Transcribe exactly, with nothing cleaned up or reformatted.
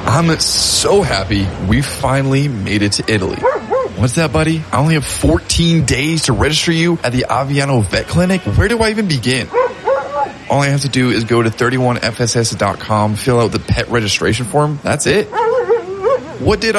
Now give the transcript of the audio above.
I'm so happy we finally made it to Italy. What's that, buddy? I only have fourteen days to register you at the Aviano Vet Clinic. Where do I even begin? All I have to do is go to thirty-one F S S dot com, fill out the pet registration form. That's it. What did I